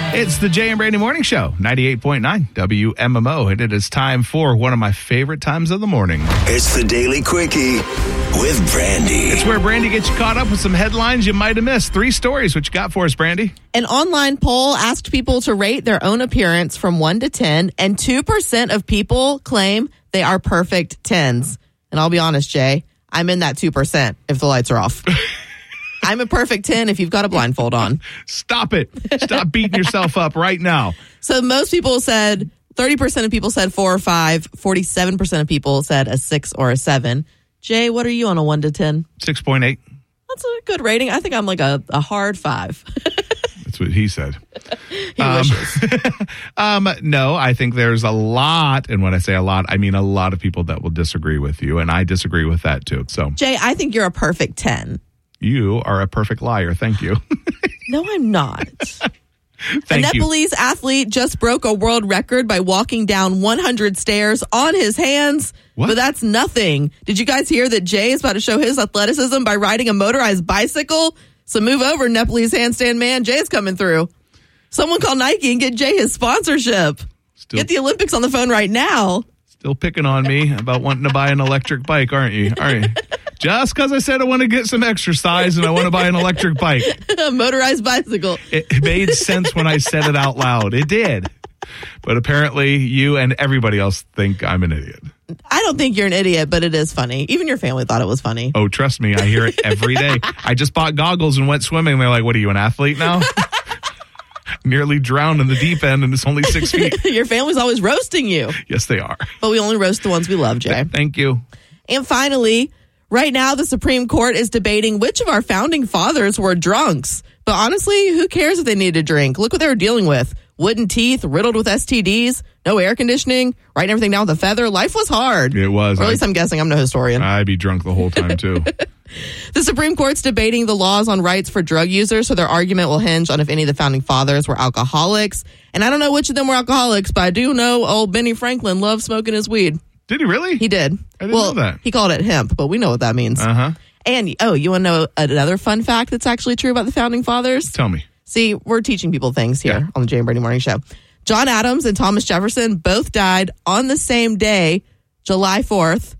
It's the Jay and Brandy Morning Show, 98.9 WMMO, and it is time for one of my favorite times of the morning. It's the Daily Quickie with Brandy. It's where Brandy gets you caught up with some headlines you might have missed. 3 stories. What you got for us, Brandy? An online poll asked people to rate their own appearance from 1 to 10, and 2% of people claim they are perfect 10s. And I'll be honest, Jay, I'm in that 2% if the lights are off. I'm a perfect 10 if you've got a blindfold on. Stop it. Stop beating yourself up right now. So most people said, 30% of people said 4 or 5, 47% of people said a 6 or a 7. Jay, what are you on a 1 to 10? 6.8. That's a good rating. I think I'm like a hard 5. That's what he said. He wishes. No, I think there's a lot, and when I say a lot, I mean a lot of people that will disagree with you, and I disagree with that too. So, Jay, I think you're a perfect 10. You are a perfect liar. Thank you. No, I'm not. Thank a Nepalese athlete just broke a world record by walking down 100 stairs on his hands. What? But that's nothing. Did you guys hear that Jay is about to show his athleticism by riding a motorized bicycle? So move over, Nepalese handstand man. Jay's coming through. Someone call Nike and get Jay his sponsorship. Get the Olympics on the phone right now. Still picking on me about wanting to buy an electric bike, aren't you? All right. Just because I said I want to get some exercise and I want to buy an electric bike. A motorized bicycle. It made sense when I said it out loud. It did. But apparently you and everybody else think I'm an idiot. I don't think you're an idiot, but it is funny. Even your family thought it was funny. Oh, trust me. I hear it every day. I just bought goggles and went swimming. They're like, what are you, an athlete now? Nearly drowned in the deep end and it's only 6 feet. Your family's always roasting you. Yes, they are. But we only roast the ones we love, Jay. Thank you. And finally, right now the Supreme Court is debating which of our founding fathers were drunks. But honestly, who cares if they needed a drink? Look what they were dealing with. Wooden teeth, riddled with STDs, no air conditioning, writing everything down with a feather. Life was hard. It was. Or at least I'm guessing. I'm no historian. I'd be drunk the whole time, too. The Supreme Court's debating the laws on rights for drug users, so their argument will hinge on if any of the founding fathers were alcoholics. And I don't know which of them were alcoholics, but I do know old Benny Franklin loved smoking his weed. Did he really? He did. I didn't know that. He called it hemp, but we know what that means. Uh-huh. And, you want to know another fun fact that's actually true about the founding fathers? Tell me. See, we're teaching people things here on the Jay and Brandy Morning Show. John Adams and Thomas Jefferson both died on the same day, July 4th,